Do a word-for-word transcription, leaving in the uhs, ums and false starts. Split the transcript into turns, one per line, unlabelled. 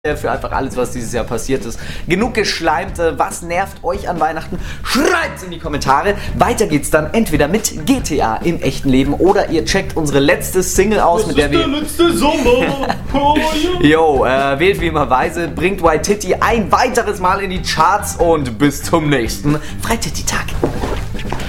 für einfach alles, was dieses Jahr passiert ist. Genug geschleimt. Was nervt euch an Weihnachten? Schreibt's in die Kommentare. Weiter geht's dann entweder mit G T A im echten Leben oder ihr checkt unsere letzte Single aus,
das
mit der
ist
wir...
der letzte Sommer. Oh, ja.
Yo, äh, wählt wie immer weise, bringt White Titty ein weiteres Mal in die Charts und bis zum nächsten Freititty-Tag.